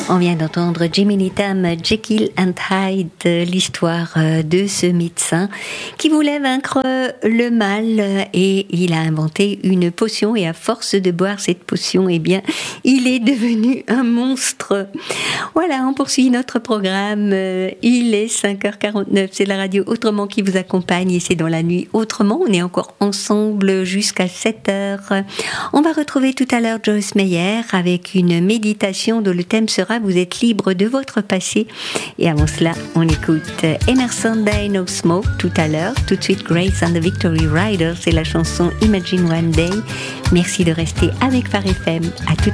On vient d'entendre Jimmy Needham, Jekyll and Hyde, l'histoire de ce médecin qui voulait vaincre le mal et il a inventé une potion et à force de boire cette potion, eh bien, il est devenu un monstre. Voilà, on poursuit notre programme. Il est 5h49, c'est la radio Autrement qui vous accompagne et c'est dans la nuit Autrement. On est encore ensemble jusqu'à 7h. On va retrouver tout à l'heure Joyce Meyer avec une méditation dont le thème sera Vous êtes libre de votre passé. Et avant cela, on écoute Emerson Day No Smoke tout à l'heure. Tout de suite, Grace and the Victory Riders, c'est la chanson Imagine One Day. Merci de rester avec Phare FM. À tout